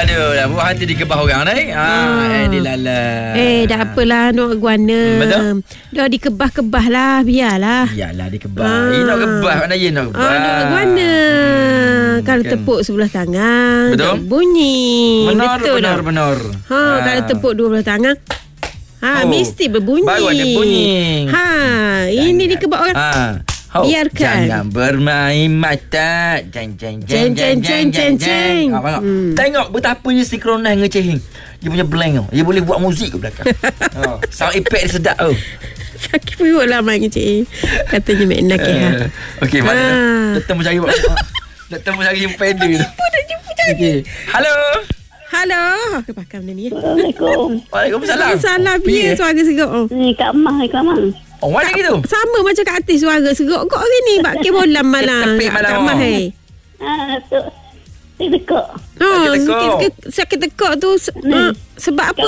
Aduh, dah buat hati dikebah orang ni. Dilala. Dah apalah nak guana. Betul. Dah dikebah-kebah lah, biarlah. Biarlah dikebah. Nak kebah mana je nak kebah. Nak guana. Kalau kan. tepuk sebelah tangan, Betul. tak bunyi. Benar. Kalau tepuk dua belah tangan, mesti berbunyi. Baru ada bunyi. Ini dikebah orang. Biarkan. Jangan bermain mata. Jeng. Tengok betapa dia sinkronis ngecehin. Dia punya blank tau. Dia boleh buat muzik ke belakang. Sound effect dia sedap tau. Sakit perut lah main ngecehin. Katanya Mek Nak Okey, mana Doktor mencari Doktor mencari jumpa dia tu. Okey. Halo. Kepakam dia ni. Assalamualaikum. Waalaikumsalam. Salam dia suara serok. Ni Kak Mah. Oh, mana gitu? Sama macam kat artis suara serok-serok hari ni. Bak bolam malam. Tepik malam. Kak Mah Tu. Tekok. Sakit tekak tu sebab apa?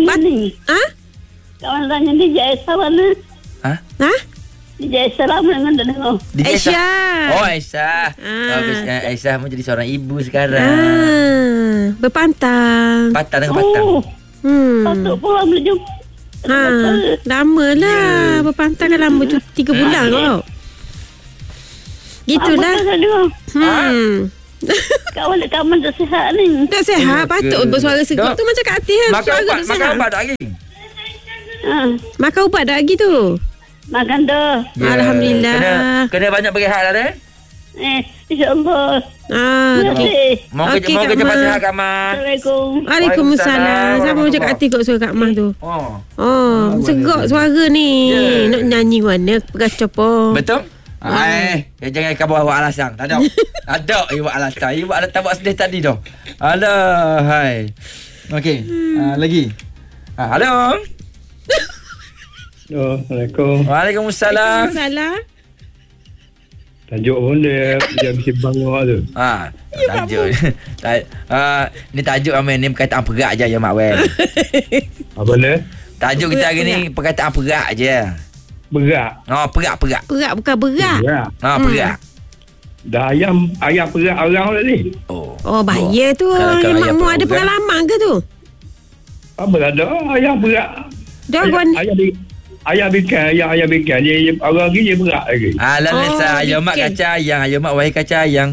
Kawan tanya DJ Aisyah mana? DJ Aisyah lama dengan tak dengar. Aisyah. Oh, Aisyah. Bagus. Aisyah mau jadi seorang ibu sekarang. Berpantang. Patang dengan patang. Patut pulang boleh jumpa. Lama lah. Berpantang kan lama tu 3 bulan kau. Gitulah. Kawan tak sihat ni. Tak sihat. Patut bersuara serok tu macam kat artis kan. Makan ubat tak lagi? Makan ubat dah lagi tu. Makan dah. Alhamdulillah. Kena banyak berehat lah dah. InsyaAllah. Okey. Mau kerja pasal Kak Mah. Assalamualaikum. Waalaikumsalam. Sama macam kat hati kot suara Kak Mah tu. Segak suara ni. Nak nyanyi mana Pegacau pun. Betul? Jangan kabar buat alasan. Tak ada. Ada buat alasan. You buat alasan buat sedih tadi tu. Alah, hai. Okey. Lagi. Halo. Assalamualaikum. Waalaikumsalam. Tajuk pun dia mesti bangga tu. Tajuk. Ni tajuk Amin ni perkataan perak je Mak Wen. Apa dia? Tajuk kita hari ni perkataan perak je. Berak. Perak. Perak bukan berak. Perak. Dah ayam perak orang tadi. Oh bahaya tu. Yang makmu ada pengalaman ke tu? Apa tak ada ayam perak. Dah ayam bikan dia orang lagi dia berak lagi. Alah ayam mak kacang ayam, ayam mak wahai kacang ayam.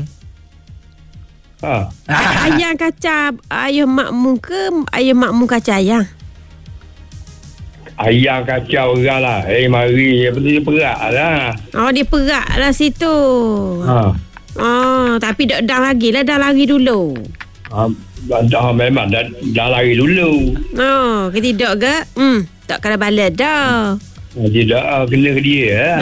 Ayam kacang ayam makmu ke ayam makmu kacang ayam? Ayam kacau orang lah. Mari dia perak lah. Dia perak lah situ. Tapi dah lagi lah. Dah lari dulu. Memang dah lari dulu. Ketidak ke? Tak kena balas dah. Tidak kena ke dia.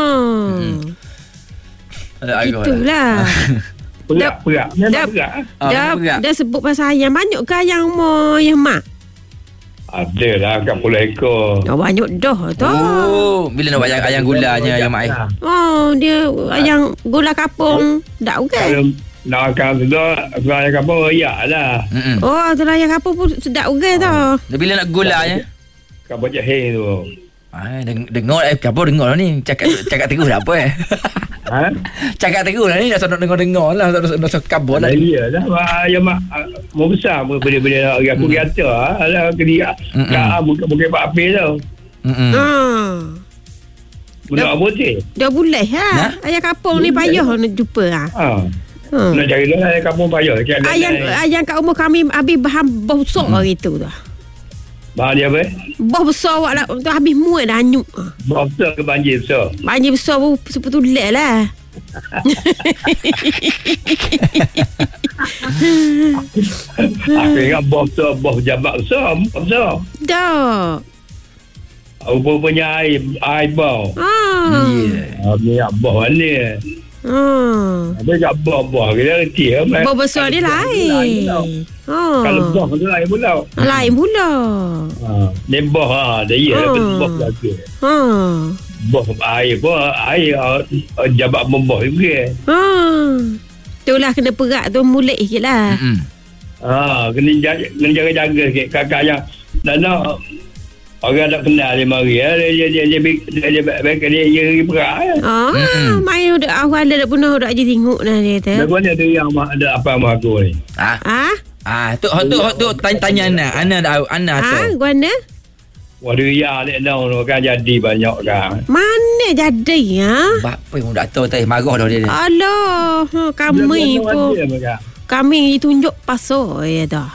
Itulah. Perak. Memang perak. Dah sebut pasal ayam. Banyak ke ayam umur ayam mak? Ada lah kat puluh ekor. Banyak dah tu. Bila nak buat ayam gulanya ayam mak? Dia ayam gula kapung. Tak kan? Nak makan tu ayam kapung royak lah. Tu ayam kapung pun sedap juga tu. Bila nak gulanya? Kapung jahe tu. Dengar kapung dengar ni. Cakap terus tak apa Cakap terus lah ni. Dah nak dengar lah. Dah kabur lah. Ya lah. Ayam mak mau besar benda-benda aku kata lah kedia. Bukan api tu. Budak putih. Dah boleh ayam kapung ni payah nak jumpa nak cari dah ayam kapung payah. Ayam kat rumah kami habis bahan bosok hari tu dah. Bahan dia apa? Bos besar awak lah. Tu habis muat dah hanyut. Bos besar ke banjir besar? Banjir besar pun sepetulek lah. Aku ingat bos jabat besar. Dah. Rupanya air bau. Ni bos mana? Ada kat bos kita reti. Bos besar dia lain. Kalau bos tu lain pula. Lain pula. Ni bos dia ya bos lagi. Bos air pun air jabat membos juga. Itulah kena perak tu mulik sikit lah. Kena jaga-jaga sikit. Kakak yang nak orang tak kenal dia mari dia perak main dah awal dah pernah dah je tengok dah dia tu. Dah mana tu yang ada apa mak aku ni? Tu tanya Ana tu. Guana? Waduh ya lek nau kan jadi banyak kan. Mana jadi ya? Apa yang tak tahu tadi marah dah dia. Alah, kami pun. Kami tunjuk pasal ya dah.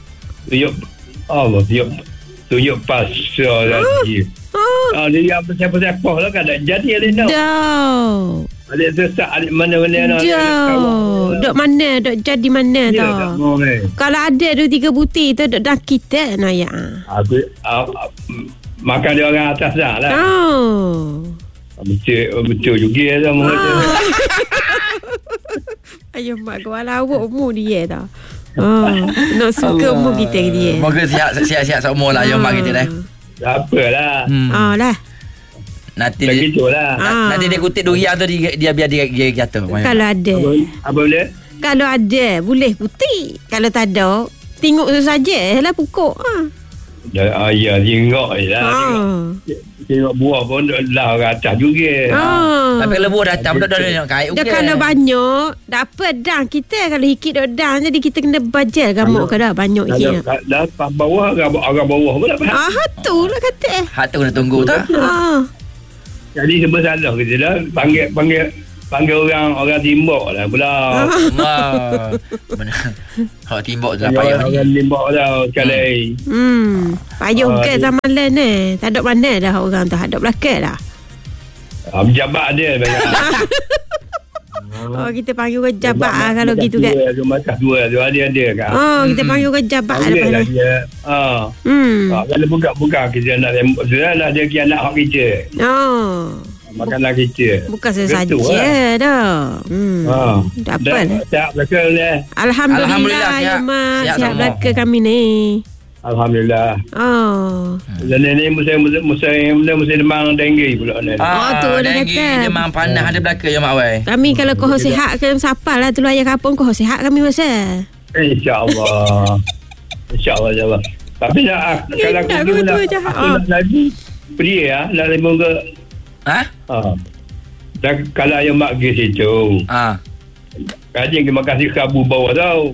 Tunjuk pasal lagi. Dia siapa-siapa lah kan tak jadi lek nau. Dah. Adik sesak adik mana-mana dok mana dok jadi mana tu kalau ada tu 3 butir tu dok dah kita nak ya aku makan dia orang atas dah lah betul juga sama ayo mak gua lawak umur dia dah nak suka umur kita dia moga sihat seumur lah ayo mak kita dah tak apalah lah Nanti dia kutip durian tu dia biar dia jatuh. Kalau ada. Apa boleh? Kalau ada boleh putih. Kalau tak ada tengok tu sajalah pokok. Ya tengok jelah. Tengok buah pun dah orang atas juga. Tapi kalau buah datang dah nak kait okey. Kalau banyak dapat dah kita kalau hikit dah dah jadi kita kena bajar gamuk ke dah banyak je. Dah bawah orang bawah pun dapat. Tu lah kata. Hak tu kena tunggu tu. Jadi sebab salah kita dah panggil orang timbuk lah pula. Benar. Hak timbuk tu lah payah ni. Orang timbuk dah sekali. Payah ke zaman lain ni. Tak ada mana dah orang tu. Ada belakang dah. Jabat dia banyak. Kita panggil orang jabat kalau gitu kan. Makas dua tu ada kan. Kita panggil orang jabat ada dia. Kalau buka kita nak dia kira nak hak kita. Makanlah kita. Bukan saja dah. Tak apa lah. Siap belakang ni. Alhamdulillah ya mak. Siap belakang kami ni. Alhamdulillah. Dan ni musim demam denggi pula ni. Tu dah kata. Demam panas ada belakang ya mak wei. Kami kalau kau sihat ke siapa lah tu ayah kapung kau sihat kami masa. InsyaAllah. InsyaAllah. Tapi kalau aku nak lagi pria ya, nak lemong ke. Dan kalau ayah mak pergi situ. Kaji terima kasih kabu bawah tau.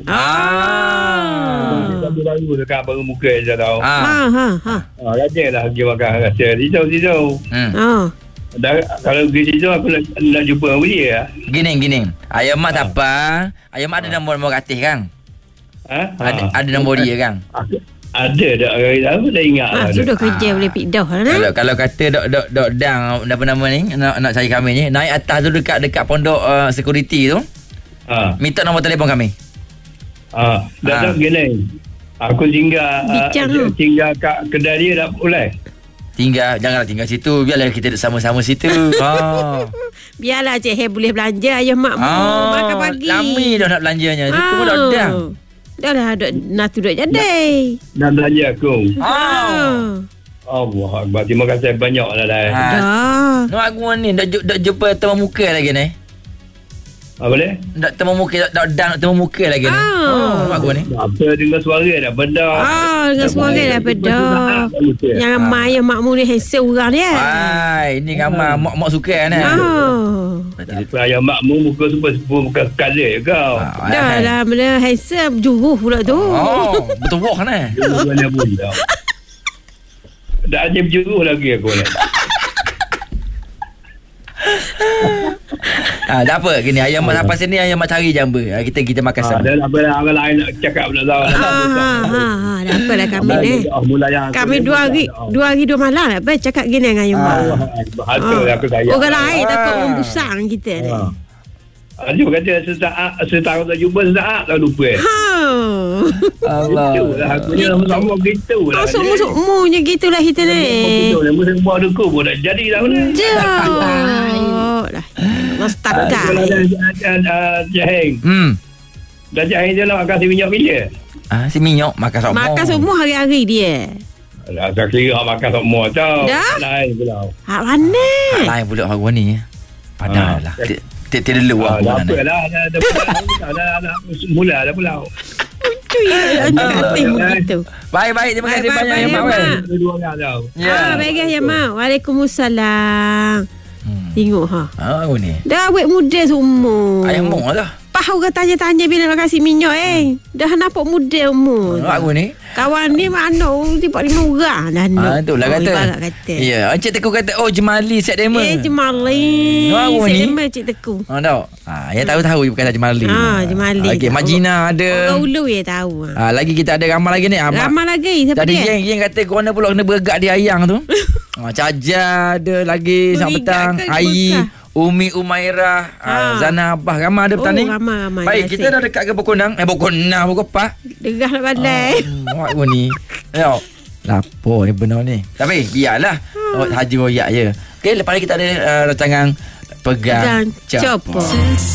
Kabu baru dekat baru muka je tau. Kaji lah pergi makan rasa Rizau. Dan kalau pergi situ aku nak jumpa dengan dia. Gini. Ayah mak tak apa. Ayah mak ada nombor Katih kan? Ada nombor dia kan? Ada dah. Aku dah ingat lah. Sudah kerja boleh pick dah lah. Kalau kata dok dang apa nama ni nak cari kami ni naik atas tu dekat pondok security tu. Minta nombor telefon kami. Dah gini. Aku tinggal kat kedai dia tak boleh. Janganlah tinggal situ. Biarlah kita sama-sama situ. Biarlah Cik boleh belanja ayah mak makan pagi. Lama dah nak belanjanya. Situ pun dah dang. Dah lah nak duduk jadi. Nak belanja aku. Allah Akbar. Terima kasih banyak lah dah. Nak aku ni dah jumpa temu muka lagi ni. Apa boleh? Nak temu muka nak temu muka lagi ni. Nampak aku ni. Apa dengar suara dah benda. Dengar suara dah benda. Yang ramai makmu ni handsome orang dia. Ini gambar mak suka ni. Apa yang makmu muka super bukan color kau. Dah lah benda handsome juruh pula tu. Betul wah ni. Juruh mana pun dah. Dah ada juruh lagi aku ni. Dah apa gini ayam mak sampai sini ayam mak cari jamba. Kita makan sama. Dah apa dah orang lain nak cakap pula tahu. Dah apa dah kami ni. Kami 2 hari 2 malam apa cakap gini dengan ayam mak. Betul aku sayang. Orang lain takut membusang kita ni. Dia kata setahun tak jumpa setahun tak lupa. Allah. Itulah aku ni sama gitu lah. Semua-semuanya gitulah kita ni. Musim buah duku pun dah jadi dah mana. Dah. Mastakai. Jaheng. Dah jaheng je lah makan si minyak bila? Si minyak makan semua. Makan semua hari-hari dia. Saya kira makan semua tau. Dah? Lain pula. Hak mana? Lain pula hari ni. Padahal lah. Tidak dulu dah apa lah. Dah mula dah pula. Cuy, anak hati begitu. Baik, terima kasih banyak ya mak. Baik ya mak. Waalaikumsalam. Tengok ni. Dah awet muda semua. Ayah mong lah. tahu ke tanya-tanya bila nak kasih minyak dah nampak muda umur. Aku ni kawan ni mana 45 orang dah nak. Itulah kata. Ya, Encik Teku kata Jemali September. Jemali. September Encik Teku. Tahu. Yang tahu je bukan Jemali. Jemali. Okey, Mak Gina ada. Orang ulu ya tahu. Lagi kita ada ramai lagi ni. Ramai lagi. Siapa tadi dia? Yang kata korang pula kena bergak di ayang tu. Caja ada lagi sampai petang. Ai, Umi Umairah, Zana Abah, ramai ada petang ni. Ramai. Baik, kita dah dekat ke Bokonang. Bokonang pukul 4. Degah nak balai. Awak ni. Yo. Lapor ni benar ni. Tapi biarlah. Haji royak je. Okey, lepas ni kita ada rancangan Pegang Copot.